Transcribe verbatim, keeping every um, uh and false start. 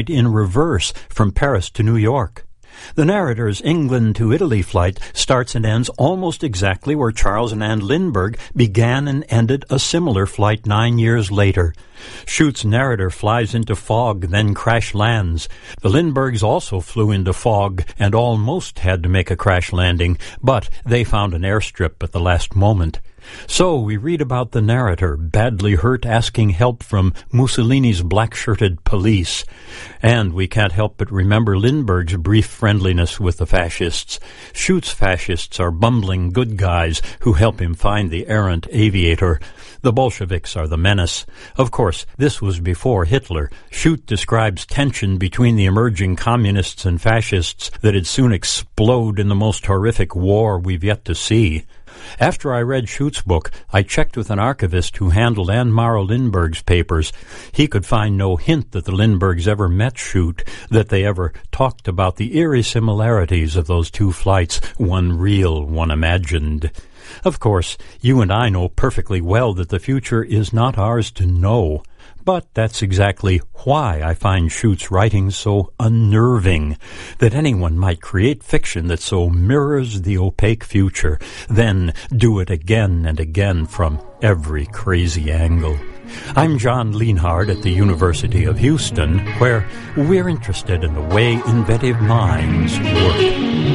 in reverse from Paris to New York. The narrator's England to Italy flight starts and ends almost exactly where Charles and Anne Lindbergh began and ended a similar flight nine years later. Schute's narrator flies into fog, then crash lands. The Lindberghs also flew into fog and almost had to make a crash landing, but they found an airstrip at the last moment. So we read about the narrator, badly hurt, asking help from Mussolini's black-shirted police. And we can't help but remember Lindbergh's brief friendliness with the fascists. Schute's fascists are bumbling good guys who help him find the errant aviator. The Bolsheviks are the menace. Of course, this was before Hitler. Schute describes tension between the emerging communists and fascists that'd soon explode in the most horrific war we've yet to see. After I read Schute's book, I checked with an archivist who handled Anne-Marie Lindbergh's papers. He could find no hint that the Lindberghs ever met Schute, that they ever talked about the eerie similarities of those two flights, one real, one imagined. Of course, you and I know perfectly well that the future is not ours to know. But that's exactly why I find Schute's writing so unnerving, that anyone might create fiction that so mirrors the opaque future, then do it again and again from every crazy angle. I'm John Lienhard at the University of Houston, where we're interested in the way inventive minds work.